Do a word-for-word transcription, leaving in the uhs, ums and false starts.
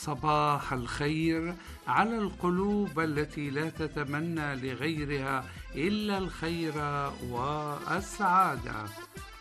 صباح الخير على القلوب التي لا تتمنى لغيرها إلا الخير والسعادة.